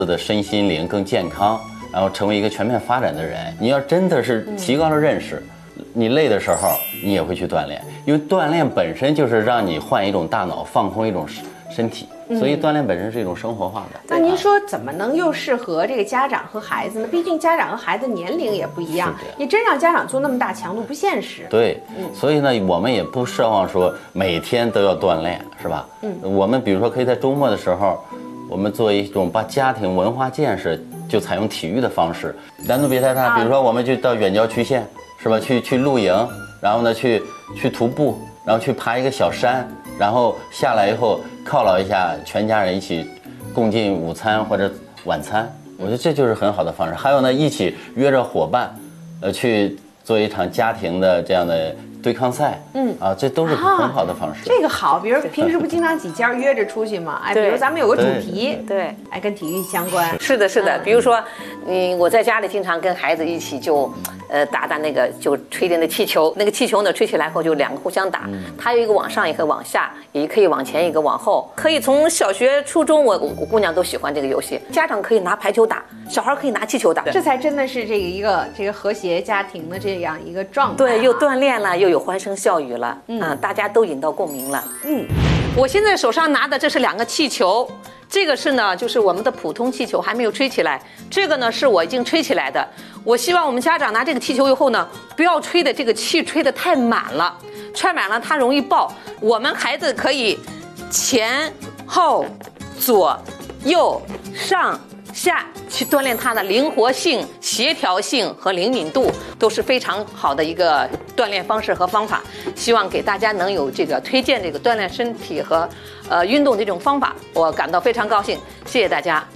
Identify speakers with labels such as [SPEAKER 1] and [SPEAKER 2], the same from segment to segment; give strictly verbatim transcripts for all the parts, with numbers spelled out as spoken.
[SPEAKER 1] 的身心灵更健康，然后成为一个全面发展的人。你要真的是提高了认识，你累的时候你也会去锻炼，因为锻炼本身就是让你换一种大脑，放空一种身体，所以锻炼本身是一种生活化的。
[SPEAKER 2] 那您说怎么能又适合这个家长和孩子呢？毕竟家长和孩子年龄也不一样，你真让家长做那么大强度不现实。
[SPEAKER 1] 对，所以呢，我们也不奢望说每天都要锻炼，是吧？嗯，我们比如说可以在周末的时候，我们做一种把家庭文化建设就采用体育的方式，难度别太大。比如说，我们就到远郊区县，是吧？去去露营，然后呢，去去徒步，然后去爬一个小山，然后下来以后犒劳一下全家人，一起共进午餐或者晚餐。我觉得这就是很好的方式。还有呢，一起约着伙伴，呃，去做一场家庭的这样的对抗赛，嗯啊，这都是很好的方式。
[SPEAKER 2] 这个好，比如平时不经常几家约着出去吗？哎，比如咱们有个主题，
[SPEAKER 3] 对，
[SPEAKER 2] 哎，跟体育相关。
[SPEAKER 3] 是的，是的。比如说，嗯，我在家里经常跟孩子一起就，呃，打打那个就吹的那气球，那个气球呢吹起来后就两个互相打，它有一个往上，一个往下，也可以往前，一个往后，可以从小学、初中，我我姑娘都喜欢这个游戏。家长可以拿排球打，小孩可以拿气球打，
[SPEAKER 2] 这才真的是这个一个这个和谐家庭的这样一个状态。
[SPEAKER 3] 对，又锻炼了，又有欢声笑语了，嗯、啊，大家都引到共鸣了。嗯，我现在手上拿的这是两个气球，这个是呢，就是我们的普通气球还没有吹起来，这个呢是我已经吹起来的。我希望我们家长拿这个气球以后呢，不要吹的这个气吹的太满了，吹满了它容易爆。我们孩子可以前后左右上下去锻炼他的灵活性、协调性和灵敏度，都是非常好的一个锻炼方式和方法。希望给大家能有这个推荐这个锻炼身体和呃运动这种方法，我感到非常高兴。谢谢大家。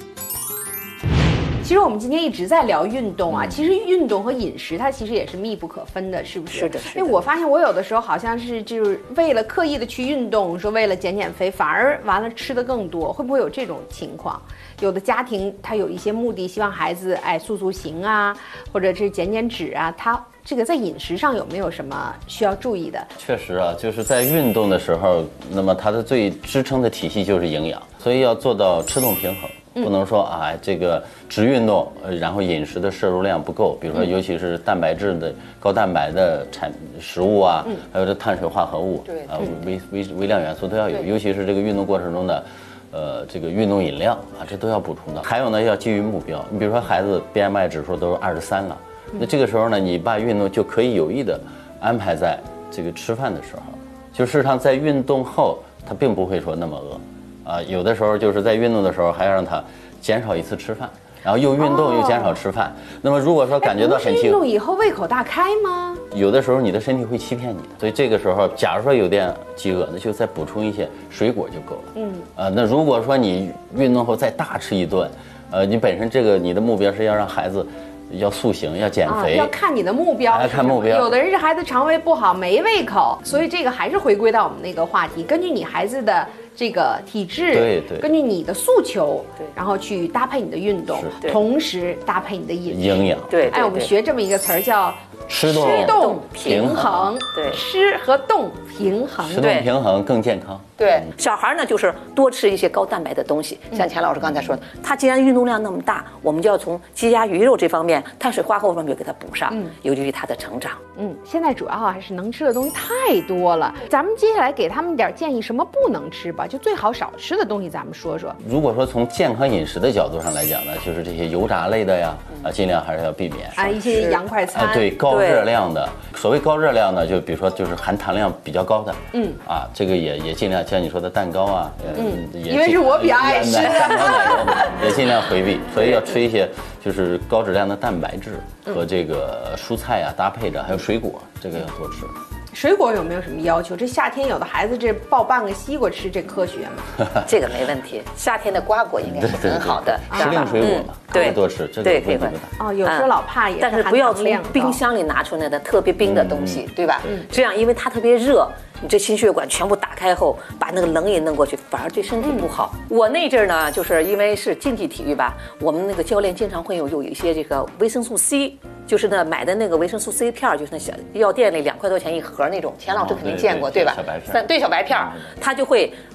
[SPEAKER 2] 其实我们今天一直在聊运动啊，其实运动和饮食它其实也是密不可分的，是不是？
[SPEAKER 3] 是的，是的。
[SPEAKER 2] 因为我发现我有的时候好像是就是为了刻意的去运动，说为了减减肥，反而完了吃的更多，会不会有这种情况？有的家庭他有一些目的，希望孩子哎塑塑形啊，或者是减减脂啊，他这个在饮食上有没有什么需要注意的？
[SPEAKER 1] 确实啊，就是在运动的时候，那么它的最支撑的体系就是营养，所以要做到吃动平衡。不能说啊，这个只运动，然后饮食的摄入量不够，比如说尤其是蛋白质的、高蛋白的产食物啊，还有这碳水化合物，对啊，微微微量元素都要有，尤其是这个运动过程中的，呃，这个运动饮料啊，这都要补充的。还有呢，要基于目标，你比如说孩子 B M I 指数都是二十三了，那这个时候呢，你把运动就可以有意的安排在这个吃饭的时候，就事实上在运动后，他并不会说那么饿。啊，有的时候就是在运动的时候还要让他减少一次吃饭，然后又运动又减少吃饭。哦、那么如果说感觉到很
[SPEAKER 2] 轻，运动以后胃口大开吗？
[SPEAKER 1] 有的时候你的身体会欺骗你的，所以这个时候，假如说有点饥饿，那就再补充一些水果就够了。嗯，呃，那如果说你运动后再大吃一顿，呃，你本身这个你的目标是要让孩子要塑形，要减肥，
[SPEAKER 2] 啊、要看你的目标，
[SPEAKER 1] 要看目标。
[SPEAKER 2] 有的人是孩子肠胃不好，没胃口，所以这个还是回归到我们那个话题，根据你孩子的这个体质，
[SPEAKER 1] 对对，
[SPEAKER 2] 根据你的诉求，对，然后去搭配你的运动，同时搭配你的饮食
[SPEAKER 1] 营养。
[SPEAKER 3] 对，
[SPEAKER 2] 哎，我们学这么一个词儿叫
[SPEAKER 1] 吃动
[SPEAKER 2] 吃动平衡，
[SPEAKER 3] 对，
[SPEAKER 2] 吃和动平衡，
[SPEAKER 1] 吃动平衡更健康。
[SPEAKER 3] 对，小孩呢就是多吃一些高蛋白的东西，像钱老师刚才说的，他既然运动量那么大，我们就要从鸡鸭鱼肉这方面、碳水化合物方面给他补上，嗯，有利于他的成长。
[SPEAKER 2] 嗯，现在主要还是能吃的东西太多了，咱们接下来给他们点建议，什么不能吃吧，就最好少吃的东西，咱们说说。
[SPEAKER 1] 如果说从健康饮食的角度上来讲呢，就是这些油炸类的呀，啊，尽量还是要避免
[SPEAKER 2] 啊，一些洋快餐，
[SPEAKER 1] 啊，对，高热量的。所谓高热量呢，就比如说就是含糖量比较高的，嗯，啊，这个也也尽量像你说的蛋糕啊，
[SPEAKER 2] 嗯，因为是我比较爱吃的，
[SPEAKER 1] 蛋糕奶油也尽量回避，所以要吃一些就是高质量的蛋白质和这个蔬菜啊搭配着，还有水果，这个要多吃。
[SPEAKER 2] 水果有没有什么要求？这夏天有的孩子这抱半个西瓜吃，这科学吗？
[SPEAKER 3] 这个没问题，夏天的瓜果应该是很好的，
[SPEAKER 1] 时令水果嘛，对，多吃，这个
[SPEAKER 3] 对，可以
[SPEAKER 1] 的。
[SPEAKER 2] 哦，有时候老怕也，
[SPEAKER 3] 但是不要从冰箱里拿出来的特别冰的东西，对吧？嗯，这样因为它特别热，你这心血管全部打开后，把那个冷也弄过去，反而对身体不好。我那阵儿呢，就是因为是竞技体育吧，我们那个教练经常会有有一些这个维生素 C。就是呢，买的那个维生素 C 片，就是那小药店里两块多钱一盒那种，钱老师肯定见过，对吧？
[SPEAKER 1] 小白片，
[SPEAKER 3] 三对小白片，它就会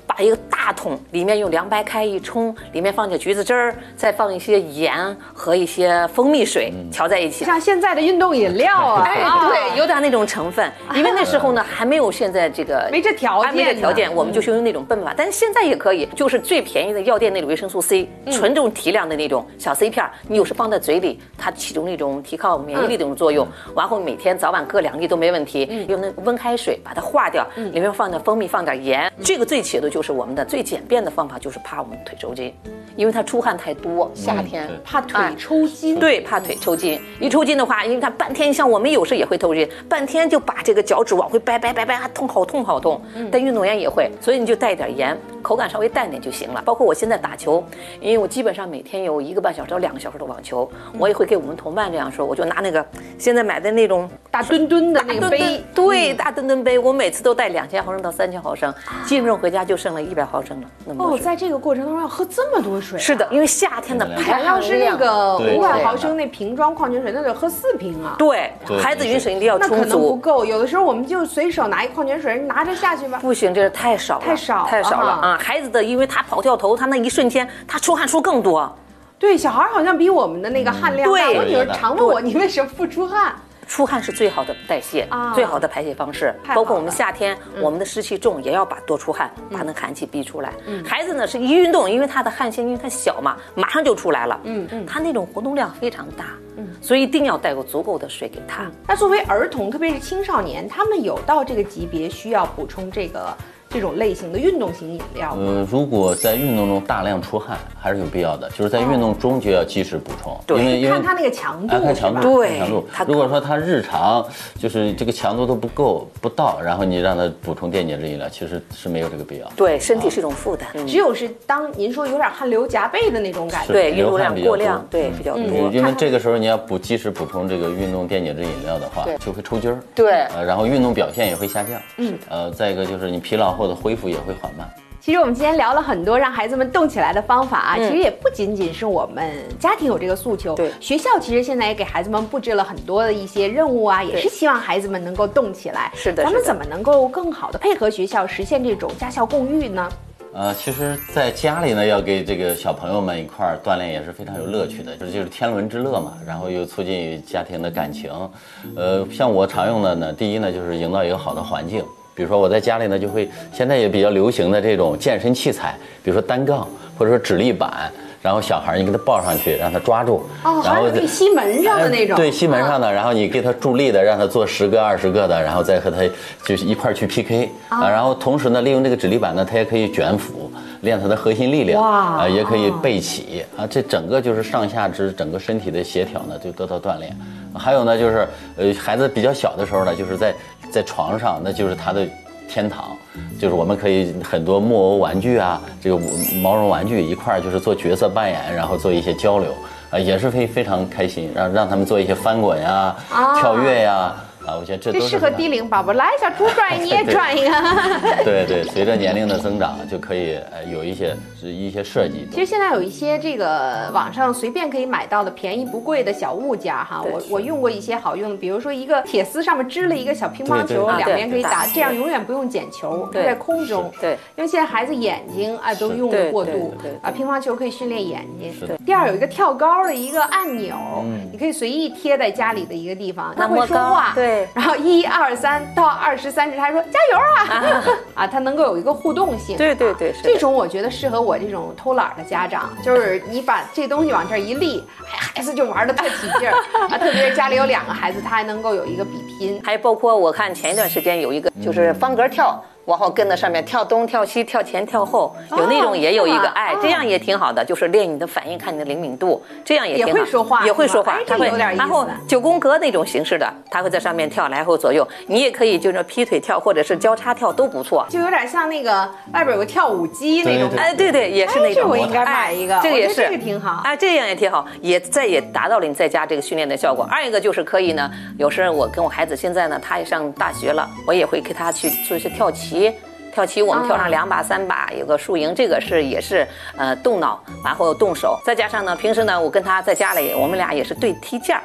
[SPEAKER 3] 把一个大桶里面用凉白开一冲，里面放点橘子汁儿，再放一些盐和一些蜂蜜水调在一起，
[SPEAKER 2] 像现在的运动饮料啊，
[SPEAKER 3] 哎，对，有点那种成分。因为那时候呢还没有现在这个
[SPEAKER 2] 没这条件，
[SPEAKER 3] 没这条件，我们就用那种笨法。但是现在也可以，就是最便宜的药店那种维生素 C， 纯这种提亮的那种小 C 片，你有时放在嘴里，它起中那种提高免疫力的这种作用。然后每天早晚各两粒都没问题，用那温开水把它化掉，里面放点蜂蜜，放点盐。这个最起的就是我们的最简便的方法，就是怕我们腿抽筋，因为它出汗太多，夏天
[SPEAKER 2] 怕腿抽筋。
[SPEAKER 3] 对，怕腿抽筋。一抽筋的话，因为它半天，像我们有时也会抽筋，半天就把这个脚趾往回掰掰掰掰，还痛好痛好痛。但运动员也会，所以你就带一点盐，口感稍微淡点就行了。包括我现在打球，因为我基本上每天有一个半小时到两个小时的网球，我也会给我们同伴这样说，我就拿那个现在买的那种
[SPEAKER 2] 大吨吨的那个杯，
[SPEAKER 3] 对，大吨吨杯，我每次都带两千毫升到三千毫升，基本上回家就剩了一百毫升了。那么
[SPEAKER 2] 哦，在这个过程当中要喝这么多水、啊？
[SPEAKER 3] 是的，因为夏天的排
[SPEAKER 2] 要是那个五百毫升
[SPEAKER 3] 那
[SPEAKER 2] 瓶装矿泉水，那得喝四瓶啊。
[SPEAKER 3] 对，孩子饮水一定要充足。
[SPEAKER 2] 那可能不够，有的时候我们就随手拿一矿泉水，拿着下去吧。
[SPEAKER 3] 不行，这是太少了，
[SPEAKER 2] 太少
[SPEAKER 3] 太少了啊！孩子的，因为他跑跳投，他那一瞬间他出汗出更多。
[SPEAKER 2] 对，小孩好像比我们的那个汗量大。
[SPEAKER 3] 对，
[SPEAKER 2] 我女儿常问我，你为什么不出汗？
[SPEAKER 3] 出汗是最好的代谢，啊、最好的排泄方式。包括我们夏天，嗯、我们的湿气重，也要把多出汗，把那寒气逼出来。嗯、孩子呢是一运动，因为他的汗腺因为他小嘛，马上就出来了。嗯嗯，他那种活动量非常大。嗯，所以一定要带够足够的水给他。
[SPEAKER 2] 那作为儿童，特别是青少年，他们有到这个级别需要补充这个这种类型的运动型饮料吗？
[SPEAKER 1] 呃，如果在运动中大量出汗，还是有必要的，就是在运动中就要及时补充。
[SPEAKER 3] 对，
[SPEAKER 1] 因为因为
[SPEAKER 2] 看他那个强度，
[SPEAKER 1] 看强度，
[SPEAKER 3] 对，
[SPEAKER 1] 强度。如果说他日常就是这个强度都不够不到，然后你让他补充电解质饮料，其实是没有这个必要。
[SPEAKER 3] 对，身体是一种负担。
[SPEAKER 2] 只有是当您说有点汗流浃背的那种感觉，
[SPEAKER 3] 对，运动量过量，对，比较多。
[SPEAKER 1] 因为这个时候你要补及时补充这个运动电解质饮料的话，就会抽筋儿。
[SPEAKER 3] 对，
[SPEAKER 1] 呃，然后运动表现也会下降。嗯，呃，再一个就是你疲劳后的恢复也会缓慢。
[SPEAKER 2] 其实我们今天聊了很多让孩子们动起来的方法啊，嗯、其实也不仅仅是我们家庭有这个诉求，
[SPEAKER 3] 对，
[SPEAKER 2] 学校其实现在也给孩子们布置了很多的一些任务啊，也是希望孩子们能够动起来。
[SPEAKER 3] 是的，
[SPEAKER 2] 咱们怎么能够更好的配合学校实现这种家校共育呢？
[SPEAKER 1] 呃，其实在家里呢，要给这个小朋友们一块儿锻炼也是非常有乐趣的，就是就是天伦之乐嘛，然后又促进家庭的感情。呃，像我常用的呢，第一呢就是营造一个好的环境。比如说我在家里呢，就会现在也比较流行的这种健身器材，比如说单杠或者说指力板，然后小孩你给他抱上去，让他抓住，
[SPEAKER 2] 哦，然后可以吸门上的那种，
[SPEAKER 1] 对，吸门上的，然后你给他助力的，让他做十个、二十个的，然后再和他就是一块儿去 P K 啊，然后同时呢，利用这个指力板呢，他也可以卷腹，练他的核心力量，哇，啊，也可以背起啊，这整个就是上下肢整个身体的协调呢，就得到锻炼。还有呢，就是呃，孩子比较小的时候呢，就是在在床上，那就是他的天堂，就是我们可以很多木偶玩具啊，这个毛绒玩具一块儿就是做角色扮演，然后做一些交流啊，也是非非常开心，让让他们做一些翻滚呀、啊、跳跃呀。啊，我觉得这都是
[SPEAKER 2] 适合低龄宝宝。来，小猪转你也转一个。
[SPEAKER 1] 对对，随着年龄的增长，就可以呃有一些是一些设计。
[SPEAKER 2] 其实现在有一些这个网上随便可以买到的便宜不贵的小物件哈，我我用过一些好用的，比如说一个铁丝上面织了一个小乒乓球，两边可以打，这样永远不用捡球，就在空中。
[SPEAKER 3] 对，
[SPEAKER 2] 因为现在孩子眼睛啊都用的过度，啊，乒乓球可以训练眼睛。
[SPEAKER 3] 对。
[SPEAKER 2] 第二有一个跳高的一个按钮，你可以随意贴在家里的一个地方，它会说话。
[SPEAKER 3] 对。
[SPEAKER 2] 然后一二三到二十三时，他说加油啊啊，他能够有一个互动性。
[SPEAKER 3] 对对对，
[SPEAKER 2] 这种我觉得适合我这种偷懒的家长，就是你把这东西往这一立，孩子就玩得特起劲儿啊。特别是家里有两个孩子，他还能够有一个比拼。
[SPEAKER 3] 还包括我看前一段时间有一个就是方格跳。然后跟在上面跳东跳西跳前跳后，有那种也有一个，哎，这样也挺好的，就是练你的反应，看你的灵敏度，这样也挺好。
[SPEAKER 2] 也会说话，
[SPEAKER 3] 也会说话，
[SPEAKER 2] 他会有点意思。
[SPEAKER 3] 然后九宫格那种形式的，他会在上面跳来回左右，你也可以就是劈腿跳或者是交叉跳都不错，
[SPEAKER 2] 就有点像那个外边有个跳舞机那种。
[SPEAKER 3] 哎，对对，也是那种。
[SPEAKER 2] 这我应该买一个，
[SPEAKER 3] 这个也是，
[SPEAKER 2] 这个挺好。
[SPEAKER 3] 哎，这样也挺好，也再也达到了你在家这个训练的效果。二一个就是可以呢，有时候我跟我孩子现在呢，他也上大学了，我也会给他去做一些跳棋。跳棋我们跳上两把三把，有个输赢，这个是也是呃动脑，然后动手，再加上呢，平时呢我跟他在家里，我们俩也是对踢毽儿。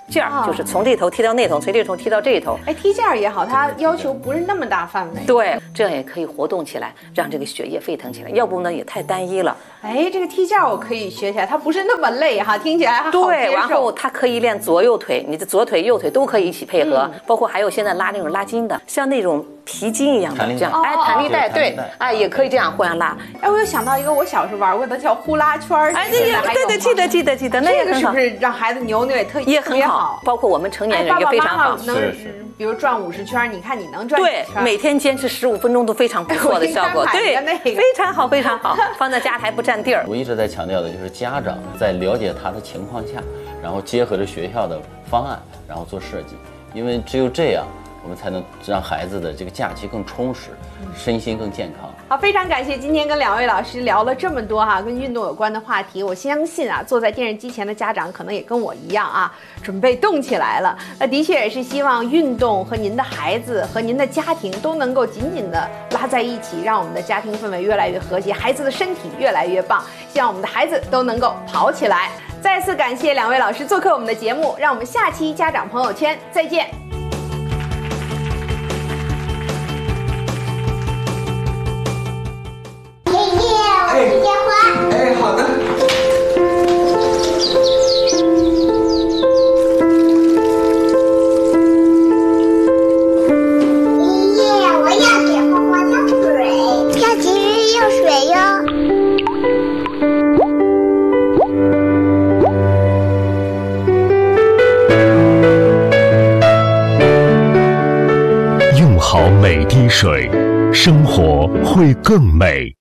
[SPEAKER 3] 件儿，就是从这头踢到那头，从这头踢到这头。
[SPEAKER 2] 哎，踢毽儿也好，它要求不是那么大范围。
[SPEAKER 3] 对，这样也可以活动起来，让这个血液沸腾起来。要不呢，也太单一了。
[SPEAKER 2] 哎，这个踢毽儿我可以学起来，它不是那么累哈，听起来还好接受。
[SPEAKER 3] 对，然后它可以练左右腿，你的左腿、右腿都可以一起配合，嗯、包括还有现在拉那种拉筋的，像那种皮筋一样的这样，哎，弹力带，对，哎，也可以这样互相拉。
[SPEAKER 2] 哎，我又想到一个我小时候玩过的叫呼啦圈儿，
[SPEAKER 3] 哎，对对对，记得记得记得，那
[SPEAKER 2] 个是不是让孩子扭扭也特
[SPEAKER 3] 也很好？包括我们成年人也非常好。
[SPEAKER 2] 能比如转五十圈，你看你能转几圈？
[SPEAKER 3] 对，每天坚持十五分钟都非常不错的效果，对，非常好非常好，放在家还不占地儿。
[SPEAKER 1] 我一直在强调的就是家长在了解他的情况下，然后结合着学校的方案，然后做设计，因为只有这样，我们才能让孩子的这个假期更充实，身心更健康。
[SPEAKER 2] 好，非常感谢今天跟两位老师聊了这么多哈、啊，跟运动有关的话题。我相信啊，坐在电视机前的家长可能也跟我一样啊，准备动起来了。那的确也是希望运动和您的孩子和您的家庭都能够紧紧的拉在一起，让我们的家庭氛围越来越和谐，孩子的身体越来越棒。希望我们的孩子都能够跑起来。再次感谢两位老师做客我们的节目，让我们下期家长朋友圈再见。
[SPEAKER 4] 电话。哎，好的。爷爷，我要给花花倒水，要节约用水哟。
[SPEAKER 5] 用好每滴水，生活会更美。